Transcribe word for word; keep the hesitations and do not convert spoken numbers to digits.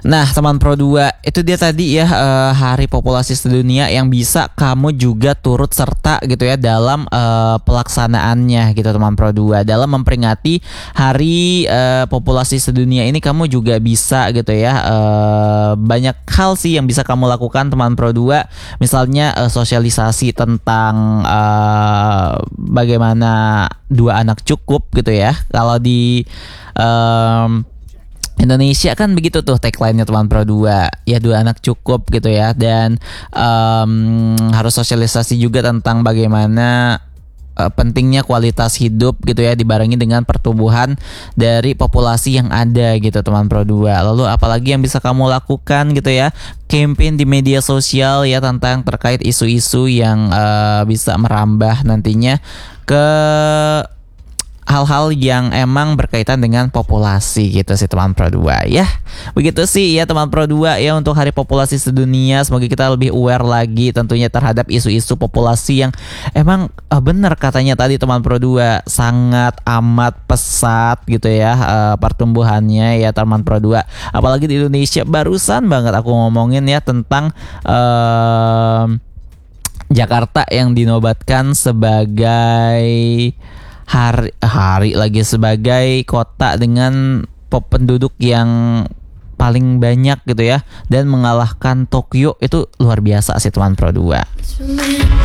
Nah, teman Pro dua, itu dia tadi ya uh, hari populasi sedunia yang bisa kamu juga turut serta gitu ya dalam uh, pelaksanaannya gitu teman Pro dua. Dalam memperingati hari uh, populasi sedunia ini kamu juga bisa gitu ya uh, banyak hal sih yang bisa kamu lakukan teman Pro dua. Misalnya uh, sosialisasi tentang uh, bagaimana dua anak cukup gitu ya. Kalau di um, Indonesia kan begitu tuh tagline-nya teman Pro dua, ya dua anak cukup gitu ya. Dan um, harus sosialisasi juga tentang bagaimana uh, pentingnya kualitas hidup gitu ya, dibarengi dengan pertumbuhan dari populasi yang ada gitu teman Pro dua. Lalu apalagi yang bisa kamu lakukan gitu ya, campaign di media sosial ya tentang terkait isu-isu yang uh, bisa merambah nantinya ke hal-hal yang emang berkaitan dengan populasi gitu sih teman Pro dua ya. Begitu sih ya teman Pro dua ya untuk hari populasi sedunia. Semoga kita lebih aware lagi tentunya terhadap isu-isu populasi yang emang uh, benar katanya tadi teman Pro dua, sangat amat pesat gitu ya uh, pertumbuhannya ya teman Pro dua. Apalagi di Indonesia, barusan banget aku ngomongin ya tentang uh, Jakarta yang dinobatkan sebagai hari hari lagi sebagai kota dengan pop penduduk yang paling banyak gitu ya, dan mengalahkan Tokyo. Itu luar biasa sih teman Pro dua.